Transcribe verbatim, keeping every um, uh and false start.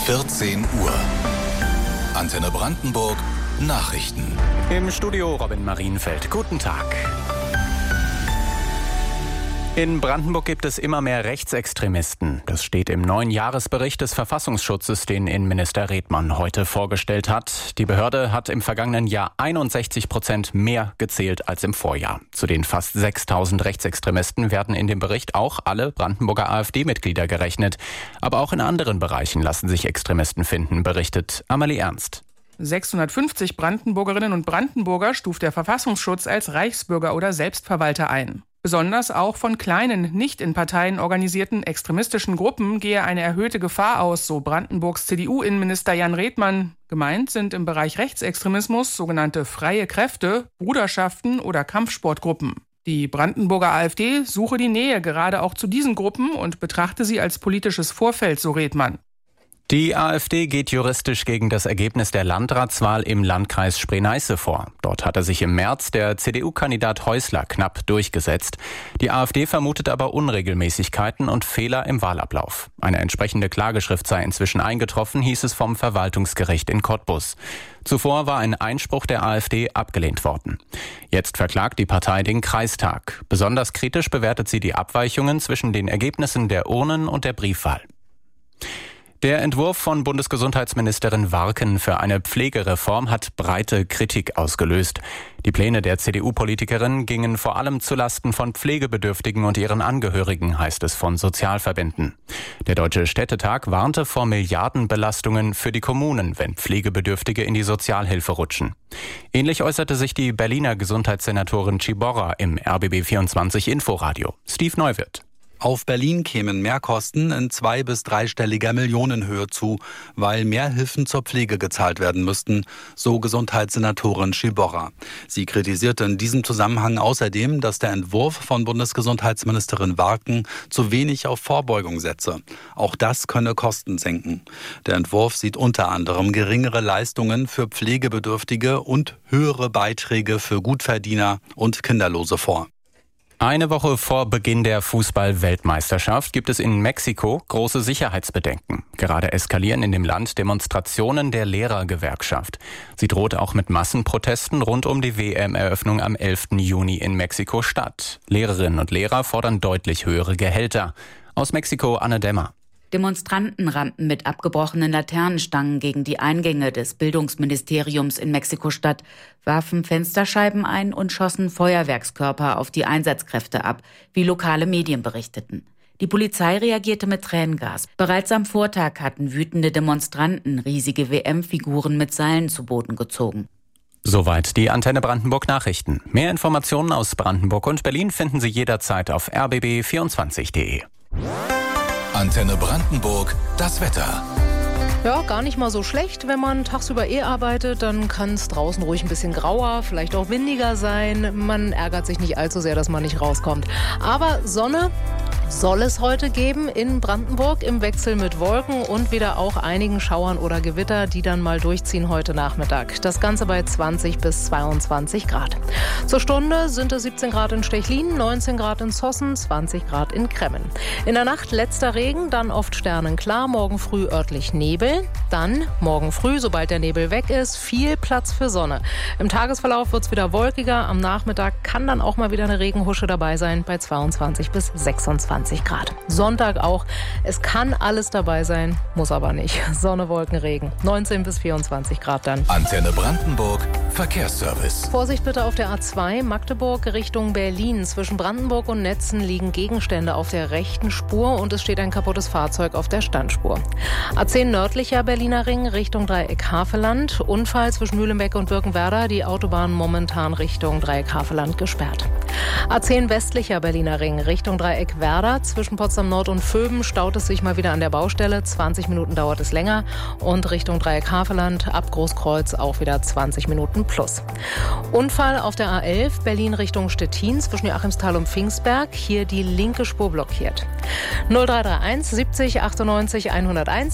vierzehn Uhr. Antenne Brandenburg Nachrichten. Im Studio Robin Marienfeld. Guten Tag. In Brandenburg gibt es immer mehr Rechtsextremisten. Das steht im neuen Jahresbericht des Verfassungsschutzes, den Innenminister Redmann heute vorgestellt hat. Die Behörde hat im vergangenen Jahr einundsechzig Prozent mehr gezählt als im Vorjahr. Zu den fast sechstausend Rechtsextremisten werden in dem Bericht auch alle Brandenburger AfD-Mitglieder gerechnet. Aber auch in anderen Bereichen lassen sich Extremisten finden, berichtet Amalie Ernst. sechshundertfünfzig Brandenburgerinnen und Brandenburger stuft der Verfassungsschutz als Reichsbürger oder Selbstverwalter ein. Besonders auch von kleinen, nicht in Parteien organisierten extremistischen Gruppen gehe eine erhöhte Gefahr aus, so Brandenburgs C D U-Innenminister Jan Redmann. Gemeint sind im Bereich Rechtsextremismus sogenannte freie Kräfte, Bruderschaften oder Kampfsportgruppen. Die Brandenburger AfD suche die Nähe gerade auch zu diesen Gruppen und betrachte sie als politisches Vorfeld, so Redmann. Die AfD geht juristisch gegen das Ergebnis der Landratswahl im Landkreis Spree-Neiße vor. Dort hatte sich im März der C D U-Kandidat Häusler knapp durchgesetzt. Die AfD vermutet aber Unregelmäßigkeiten und Fehler im Wahlablauf. Eine entsprechende Klageschrift sei inzwischen eingetroffen, hieß es vom Verwaltungsgericht in Cottbus. Zuvor war ein Einspruch der AfD abgelehnt worden. Jetzt verklagt die Partei den Kreistag. Besonders kritisch bewertet sie die Abweichungen zwischen den Ergebnissen der Urnen und der Briefwahl. Der Entwurf von Bundesgesundheitsministerin Warken für eine Pflegereform hat breite Kritik ausgelöst. Die Pläne der C D U-Politikerin gingen vor allem zulasten von Pflegebedürftigen und ihren Angehörigen, heißt es von Sozialverbänden. Der Deutsche Städtetag warnte vor Milliardenbelastungen für die Kommunen, wenn Pflegebedürftige in die Sozialhilfe rutschen. Ähnlich äußerte sich die Berliner Gesundheitssenatorin Ciborra im R B B vierundzwanzig Inforadio. Steve Neuwirth. Auf Berlin kämen Mehrkosten in zwei- bis dreistelliger Millionenhöhe zu, weil mehr Hilfen zur Pflege gezahlt werden müssten, so Gesundheitssenatorin Ciborra. Sie kritisierte in diesem Zusammenhang außerdem, dass der Entwurf von Bundesgesundheitsministerin Warken zu wenig auf Vorbeugung setze. Auch das könne Kosten senken. Der Entwurf sieht unter anderem geringere Leistungen für Pflegebedürftige und höhere Beiträge für Gutverdiener und Kinderlose vor. Eine Woche vor Beginn der Fußball-Weltmeisterschaft gibt es in Mexiko große Sicherheitsbedenken. Gerade eskalieren in dem Land Demonstrationen der Lehrergewerkschaft. Sie droht auch mit Massenprotesten rund um die W M-Eröffnung am elften Juni in Mexiko-Stadt. Lehrerinnen und Lehrer fordern deutlich höhere Gehälter. Aus Mexiko Anne Dämmer. Demonstranten rannten mit abgebrochenen Laternenstangen gegen die Eingänge des Bildungsministeriums in Mexiko-Stadt, warfen Fensterscheiben ein und schossen Feuerwerkskörper auf die Einsatzkräfte ab, wie lokale Medien berichteten. Die Polizei reagierte mit Tränengas. Bereits am Vortag hatten wütende Demonstranten riesige W M-Figuren mit Seilen zu Boden gezogen. Soweit die Antenne Brandenburg Nachrichten. Mehr Informationen aus Brandenburg und Berlin finden Sie jederzeit auf r b b vierundzwanzig punkt de. Antenne Brandenburg, das Wetter. Ja, gar nicht mal so schlecht. Wenn man tagsüber eh arbeitet, dann kann es draußen ruhig ein bisschen grauer, vielleicht auch windiger sein. Man ärgert sich nicht allzu sehr, dass man nicht rauskommt. Aber Sonne soll es heute geben in Brandenburg im Wechsel mit Wolken und wieder auch einigen Schauern oder Gewitter, die dann mal durchziehen heute Nachmittag. Das Ganze bei zwanzig bis zweiundzwanzig Grad. Zur Stunde sind es siebzehn Grad in Stechlin, neunzehn Grad in Zossen, zwanzig Grad in Kremmen. In der Nacht letzter Regen, dann oft sternenklar, morgen früh örtlich Nebel. Dann morgen früh, sobald der Nebel weg ist, viel Platz für Sonne. Im Tagesverlauf wird es wieder wolkiger. Am Nachmittag kann dann auch mal wieder eine Regenhusche dabei sein bei zweiundzwanzig bis sechsundzwanzig Grad. Sonntag auch. Es kann alles dabei sein, muss aber nicht. Sonne, Wolken, Regen. neunzehn bis vierundzwanzig Grad dann. Antenne Brandenburg, Verkehrsservice. Vorsicht bitte auf der A zwei Magdeburg Richtung Berlin. Zwischen Brandenburg und Netzen liegen Gegenstände auf der rechten Spur und es steht ein kaputtes Fahrzeug auf der Standspur. A zehn nördlicher Berliner Ring Richtung Dreieck Havelland. Unfall zwischen Mühlenbeck und Birkenwerder. Die Autobahn momentan Richtung Dreieck Havelland gesperrt. A zehn westlicher Berliner Ring Richtung Dreieck Werder. Zwischen Potsdam Nord und Vöben staut es sich mal wieder an der Baustelle. zwanzig Minuten dauert es länger. Und Richtung Dreieck Havelland ab Großkreuz auch wieder zwanzig Minuten plus. Unfall auf der A elf Berlin Richtung Stettin zwischen Joachimsthal und Pfingstberg. Hier die linke Spur blockiert. null drei drei eins siebzig achtundneunzig hunderteins